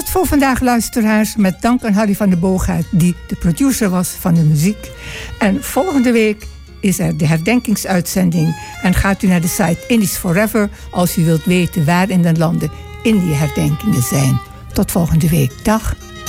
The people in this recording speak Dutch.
het voor vandaag, luisteraars. Met dank aan Harry van der Boogaard, die de producer was van de muziek. En volgende week is er de herdenkingsuitzending. En gaat u naar de site Indies Forever als u wilt weten waar in de landen Indië-herdenkingen zijn. Tot volgende week. Dag.